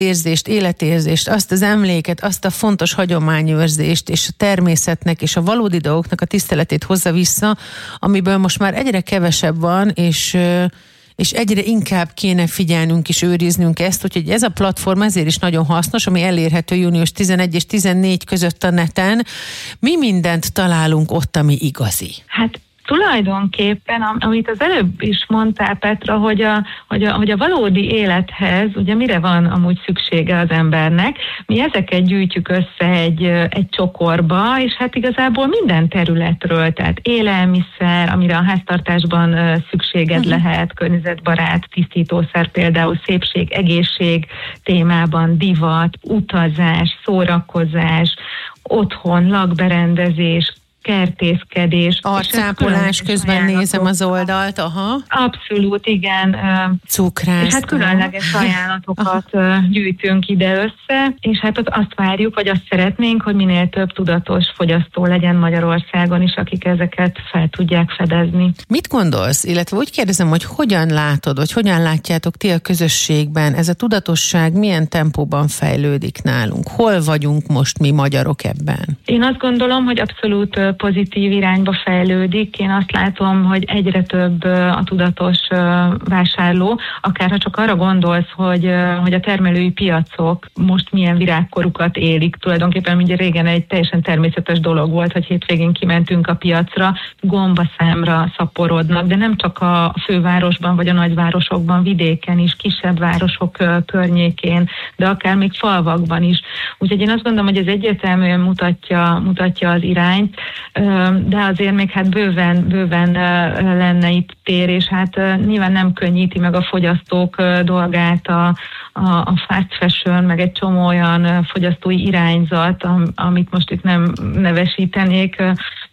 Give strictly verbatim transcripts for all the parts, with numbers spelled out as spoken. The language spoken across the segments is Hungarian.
érzést, életérzést, azt az emléket, azt a fontos hagyományőrzést, és a természetnek, és a valódi dolgoknak a tiszteletét hozza vissza, amiből most már egyre kevesebb van, és, és egyre inkább kéne figyelnünk és őriznünk ezt, úgyhogy ez a platform ezért is nagyon hasznos, ami elérhető június tizenegy és tizennégy között a neten. Mi mindent találunk ott, ami igazi? Hát tulajdonképpen, amit az előbb is mondtál, Petra, hogy a, hogy, a, hogy a valódi élethez, ugye mire van amúgy szüksége az embernek, mi ezeket gyűjtjük össze egy, egy csokorba, és hát igazából minden területről, tehát élelmiszer, amire a háztartásban szükséged uh-huh. lehet, környezetbarát, tisztítószer például, szépség, egészség témában, divat, utazás, szórakozás, otthon, lakberendezés, kertészkedés. Arcápolás, közben nézem az oldalt, aha. Abszolút, igen. Cukrász. És hát különleges ajánlatokat aha. gyűjtünk ide össze, és hát ott azt várjuk, vagy azt szeretnénk, hogy minél több tudatos fogyasztó legyen Magyarországon is, akik ezeket fel tudják fedezni. Mit gondolsz, illetve úgy kérdezem, hogy hogyan látod, vagy hogyan látjátok ti a közösségben, ez a tudatosság milyen tempóban fejlődik nálunk? Hol vagyunk most mi magyarok ebben? Én azt gondolom, hogy abszolút pozitív irányba fejlődik. Én azt látom, hogy egyre több a tudatos vásárló, akár ha csak arra gondolsz, hogy, hogy a termelői piacok most milyen virágkorukat élik. Tulajdonképpen ugye régen egy teljesen természetes dolog volt, hogy hétvégén kimentünk a piacra, gombaszámra szaporodnak, de nem csak a fővárosban vagy a nagyvárosokban, vidéken is, kisebb városok környékén, de akár még falvakban is. Úgyhogy én azt gondolom, hogy ez egyértelműen mutatja, mutatja az irányt, de azért még hát bőven, bőven lenne itt tér, és hát nyilván nem könnyíti meg a fogyasztók dolgát a, a, a fast fashion, meg egy csomó olyan fogyasztói irányzat, amit most itt nem nevesítenék,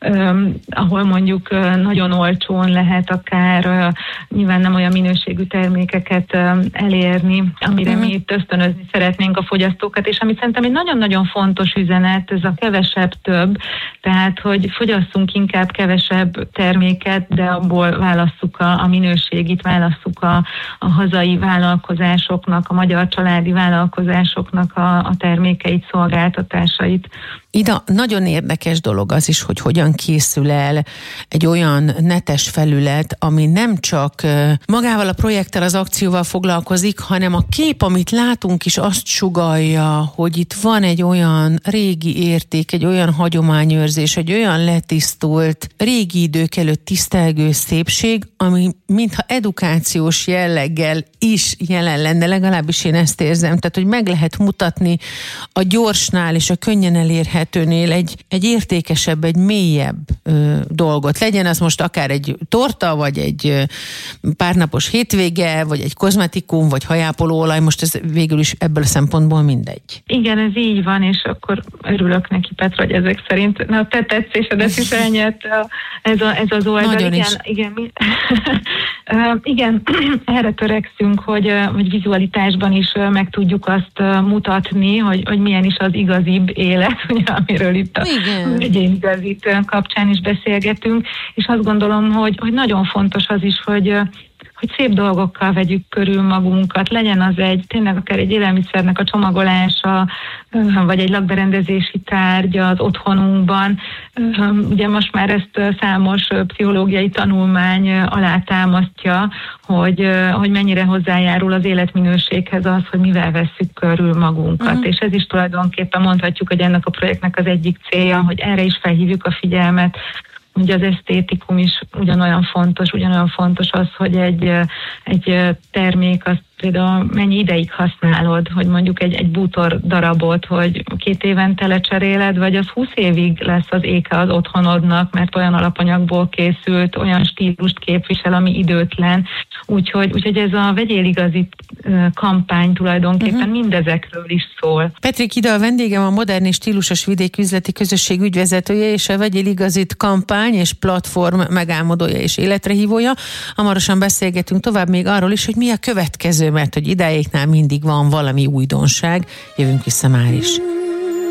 ahol mondjuk nagyon olcsón lehet akár nyilván nem olyan minőségű termékeket elérni, amire mi itt ösztönözni szeretnénk a fogyasztókat, és ami szerintem egy nagyon-nagyon fontos üzenet, ez a kevesebb több, tehát hogy fogyasszunk inkább kevesebb terméket, de abból válasszuk a, a minőségit, válasszuk a, a hazai vállalkozásoknak, a magyar családi vállalkozásoknak a, a termékeit, szolgáltatásait. Ida, nagyon érdekes dolog az is, hogy hogyan készül el egy olyan netes felület, ami nem csak magával a projekttel, az akcióval foglalkozik, hanem a kép, amit látunk is azt sugallja, hogy itt van egy olyan régi érték, egy olyan hagyományőrzés, egy olyan letisztult, régi idők előtt tisztelgő szépség, ami mintha edukációs jelleggel is jelen lenne, legalábbis én ezt érzem. Tehát, hogy meg lehet mutatni a gyorsnál és a könnyen elérhetőnél egy, egy értékesebb, egy mélyebb ö, dolgot. Legyen az most akár egy torta, vagy egy ö, párnapos hétvége, vagy egy kozmetikum, vagy hajápolóolaj, most ez végül is ebből a szempontból mindegy. Igen, ez így van, és akkor örülök neki, Petra, hogy ezek szerint na, te tetszésedet is elnyert ez, a, ez az oldal. Nagyon igen, is. igen, mi, igen, erre törekszünk, hogy, hogy vizualitásban is meg tudjuk azt mutatni, hogy, hogy milyen is az igazibb élet, ugye, amiről itt a egyénigazít kapcsán is beszélgetünk, és azt gondolom, hogy, hogy nagyon fontos az is, hogy hogy szép dolgokkal vegyük körül magunkat, legyen az egy, tényleg akár egy élelmiszernek a csomagolása, vagy egy lakberendezési tárgy az otthonunkban. Ugye most már ezt számos pszichológiai tanulmány alátámasztja, hogy, hogy mennyire hozzájárul az életminőséghez az, hogy mivel vesszük körül magunkat. Uh-huh. És ez is tulajdonképpen mondhatjuk, hogy ennek a projektnek az egyik célja, hogy erre is felhívjuk a figyelmet. Ugye az esztétikum is ugyanolyan fontos, ugyanolyan fontos az, hogy egy, egy termék azt például mennyi ideig használod, hogy mondjuk egy, egy bútor darabot, hogy két évente lecseréled, vagy az húsz évig lesz az éke az otthonodnak, mert olyan alapanyagból készült, olyan stílust képvisel, ami időtlen. Úgyhogy, úgyhogy ez a Vegyél Igazit kampány tulajdonképpen uh-huh. mindezekről is szól. Petrik Ida a vendégem, a Modern és Stílusos Vidék Üzleti Közösség ügyvezetője és a Vegyél Igazit kampány és platform megálmodója és életrehívója. Hamarosan beszélgetünk tovább még arról is, hogy mi a következő, mert hogy idáéknál mindig van valami újdonság. Jövünk vissza már is.